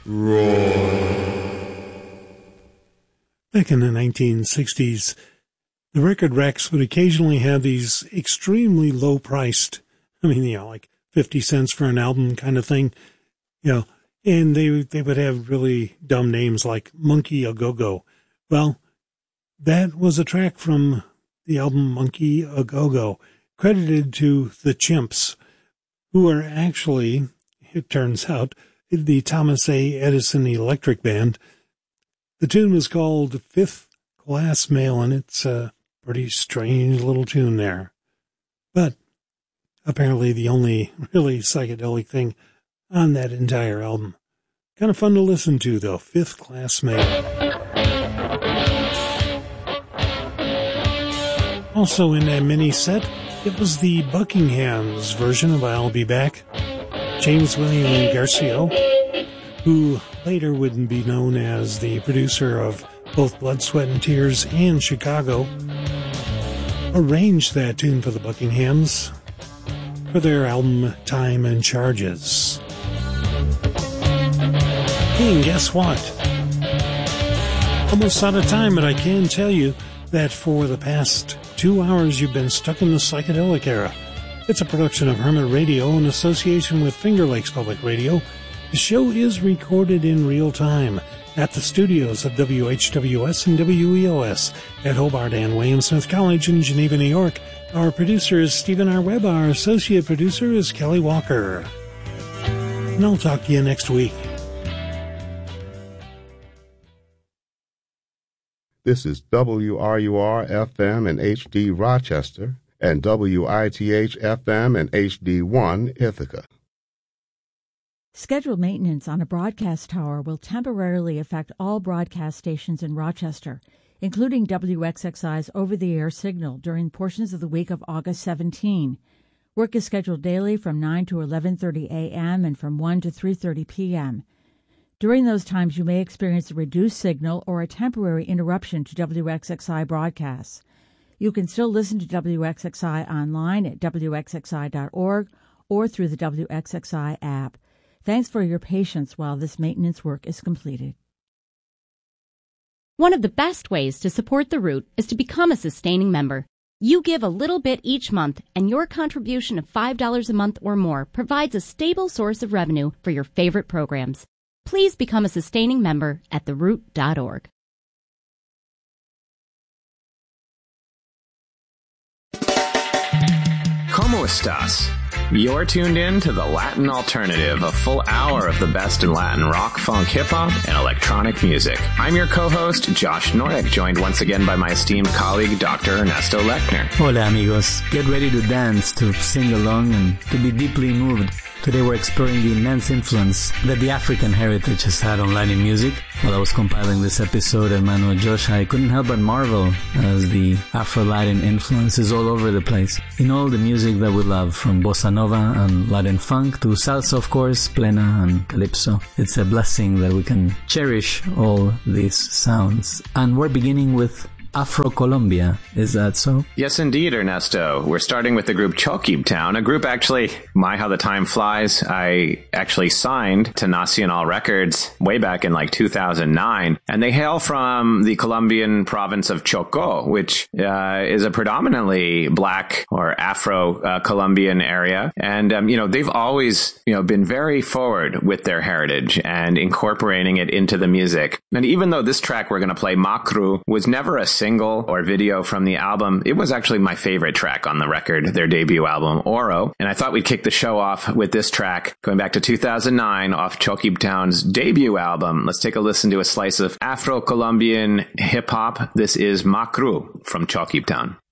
Back in the 1960s, the record racks would occasionally have these extremely low-priced, like 50 cents for an album kind of thing, and they would have really dumb names like Monkey A Go-Go. Well, that was a track from the album Monkey A Go-Go, credited to the Chimps, who are actually, it turns out, the Thomas A. Edison Electric Band. The tune was called Fifth Class Mail, and it's a pretty strange little tune there. But apparently the only really psychedelic thing on that entire album. Kind of fun to listen to, though. Fifth Class Mail. Also in that mini set, it was the Buckinghams version of I'll Be Back. James William Garcia, who later would be known as the producer of both Blood, Sweat, and Tears and Chicago, arranged that tune for the Buckinghams for their album Time and Charges. Hey, and guess what? Almost out of time, but I can tell you that for the past 2 hours you've been stuck in the psychedelic era. It's a production of Hermit Radio in association with Finger Lakes Public Radio. The show is recorded in real time at the studios of WHWS and WEOS at Hobart and William Smith College in Geneva, New York. Our producer is Stephen R. Webb. Our associate producer is Kelly Walker. And I'll talk to you next week. This is WRUR-FM in HD Rochester and WITH-FM in HD1 Ithaca. Scheduled maintenance on a broadcast tower will temporarily affect all broadcast stations in Rochester, including WXXI's over-the-air signal during portions of the week of August 17. Work is scheduled daily from 9 to 11:30 a.m. and from 1 to 3:30 p.m. During those times, you may experience a reduced signal or a temporary interruption to WXXI broadcasts. You can still listen to WXXI online at WXXI.org or through the WXXI app. Thanks for your patience while this maintenance work is completed. One of the best ways to support The Root is to become a sustaining member. You give a little bit each month, and your contribution of $5 a month or more provides a stable source of revenue for your favorite programs. Please become a sustaining member at theroot.org. ¿Cómo estás? You're tuned in to the Latin Alternative, a full hour of the best in Latin rock, funk, hip-hop, and electronic music. I'm your co-host, Josh Nordic, joined once again by my esteemed colleague, Dr. Ernesto Lechner. Hola, amigos. Get ready to dance, to sing along, and to be deeply moved. Today we're exploring the immense influence that the African heritage has had on Latin music. While I was compiling this episode, hermano Josh, I couldn't help but marvel as the Afro-Latin influence is all over the place. In all the music that we love, from bossa nova and Latin funk to salsa, of course, plena and calypso. It's a blessing that we can cherish all these sounds. And we're beginning with Afro-Colombia, is that so? Yes, indeed, Ernesto. We're starting with the group Chokib Town, a group actually, my how the time flies, I actually signed to Nacional Records way back in 2009, and they hail from the Colombian province of Chocó, which is a predominantly black or Afro-Colombian area, and they've always been very forward with their heritage and incorporating it into the music. And even though this track we're going to play, Macru, was never a single or video from the album, it was actually my favorite track on the record, their debut album, Oro. And I thought we'd kick the show off with this track, going back to 2009, off Chokib Town's debut album. Let's take a listen to a slice of Afro-Colombian hip-hop. This is Macru from Chokib Town.